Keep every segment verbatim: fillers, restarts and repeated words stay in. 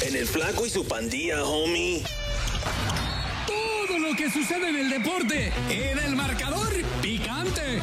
En el Flaco y su Pandilla, homie. Todo lo que sucede en el deporte en el marcador picante.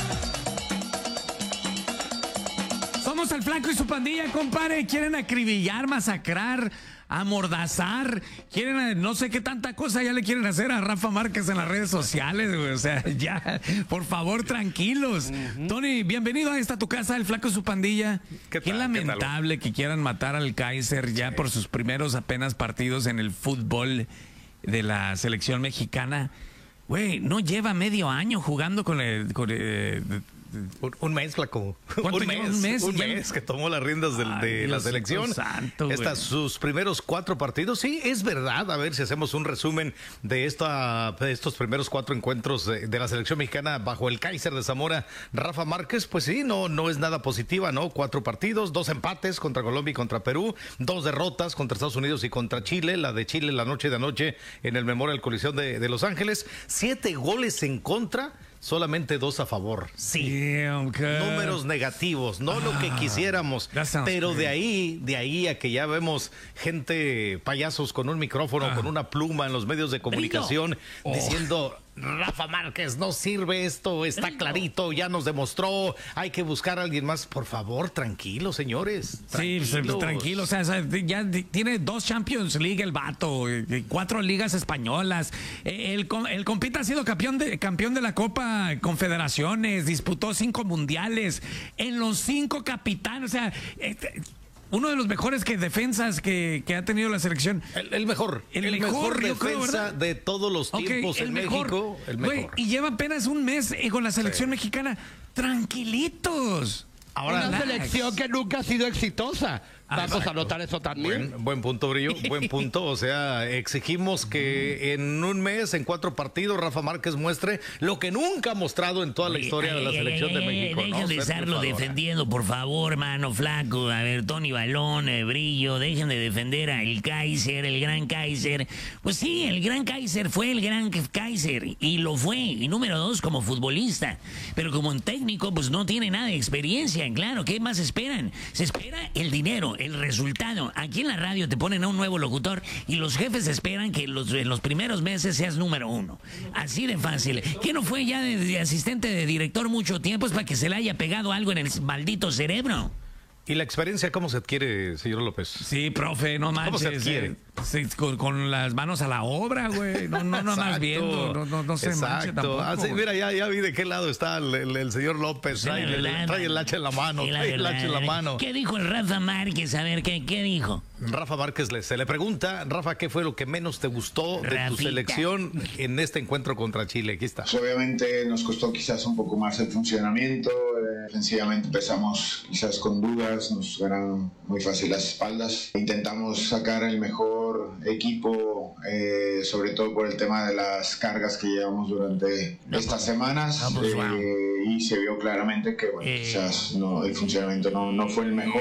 Somos el Flaco y su Pandilla, compadre. Quieren acribillar, masacrar, amordazar. Quieren, no sé qué tanta cosa ya le quieren hacer a Rafa Márquez en las redes sociales, güey. O sea, ya, por favor, tranquilos. Uh-huh. Tony, bienvenido a esta tu casa, el Flaco y su Pandilla. Qué, qué lamentable ¿Qué que quieran matar al Kaiser ya sí. por sus primeros apenas partidos en el fútbol de la selección mexicana. Güey, no lleva medio año jugando con el... Con el Un, un mes, Flaco. ¿Cuánto un mes, un mes, un mes que tomó las riendas del, de Ay, la selección. Santo, Estas sus primeros cuatro partidos. Sí, es verdad. A ver si hacemos un resumen de, esta, de estos primeros cuatro encuentros de, de la selección mexicana bajo el Kaiser de Zamora, Rafa Márquez. Pues sí, no, no es nada positiva, ¿no? Cuatro partidos, dos empates contra Colombia y contra Perú, dos derrotas contra Estados Unidos y contra Chile. La de Chile la noche de anoche en el Memorial Coliseum de, de Los Ángeles. Siete goles en contra. Solamente dos a favor. Sí. Damn, números negativos, no ah, lo que quisiéramos. Pero de ahí, de ahí a que ya vemos gente, payasos con un micrófono, ah. con una pluma en los medios de comunicación, oh. diciendo... Rafa Márquez, no sirve esto, está clarito, ya nos demostró, hay que buscar a alguien más. Por favor, tranquilos, señores. Tranquilos. Sí, pues, tranquilo, o sea, ya tiene dos Champions League el vato, cuatro ligas españolas. El, el compita ha sido campeón de, campeón de la Copa Confederaciones, disputó cinco mundiales, en los cinco capitanes, o sea... Este, uno de los mejores que defensas que, que ha tenido la selección. El, el mejor. El, el mejor, mejor defensa creo, de todos los tiempos okay, en mejor. México. El mejor. Wey, y lleva apenas un mes con la selección sí. mexicana. Tranquilitos. Ahora, una selección que nunca ha sido exitosa. Vamos Exacto. a notar eso también. Buen, buen punto, Brillo. Buen punto. O sea, exigimos que en un mes, en cuatro partidos, Rafa Márquez muestre lo que nunca ha mostrado en toda la historia ay, de la ay, selección ay, de México. Dejen ¿no? de estarlo defendiendo, por favor, hermano Flaco. A ver, Tony Balón, eh, Brillo, dejen de defender al Kaiser, el gran Kaiser. Pues sí, el gran Kaiser fue el gran Kaiser y lo fue. Y número dos, como futbolista. Pero como en técnico, pues no tiene nada de experiencia. Claro, ¿qué más esperan? Se espera el dinero. El resultado. Aquí en la radio te ponen a un nuevo locutor y los jefes esperan que los, en los primeros meses seas número uno. Así de fácil. ¿Qué no fue ya de, de asistente de director mucho tiempo? Es para que se le haya pegado algo en el maldito cerebro. ¿Y la experiencia cómo se adquiere, señor López? Sí, profe, no manches. ¿Cómo se adquiere? Eh, sí, con, con las manos a la obra, güey. No, no, no más viendo. No, no, no se manche tampoco. Ah, sí, mira, ya, ya vi de qué lado está el, el, el señor López. Trae el, trae el hacha en la mano. Trae el hacha en la mano. ¿Qué dijo el Rafa Márquez? A ver, ¿qué, qué dijo? Rafa Márquez le, se le pregunta, Rafa, ¿qué fue lo que menos te gustó de Rafita. tu selección en este encuentro contra Chile? Aquí está. Pues obviamente nos costó quizás un poco más el funcionamiento. Eh, defensivamente empezamos quizás con dudas, nos ganaron muy fácil las espaldas. Intentamos sacar el mejor equipo, eh, sobre todo por el tema de las cargas que llevamos durante estas semanas. Ah, pues, eh, wow. Y se vio claramente que bueno, eh, quizás no, el funcionamiento no, no fue el mejor.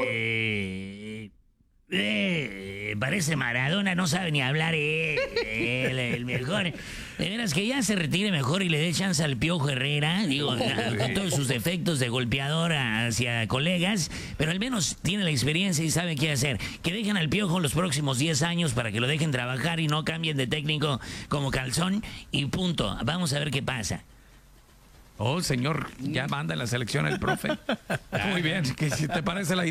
Eh, eh, parece Maradona, no sabe ni hablar, eh, el, el mejor. De veras que ya se retire mejor y le dé chance al Piojo Herrera, digo, a, con todos sus defectos de golpeador hacia colegas, pero al menos tiene la experiencia y sabe qué hacer. Que dejen al Piojo los próximos diez años para que lo dejen trabajar y no cambien de técnico como calzón y punto. Vamos a ver qué pasa. Oh, señor, ya manda la selección el profe. Muy bien, que si te parece la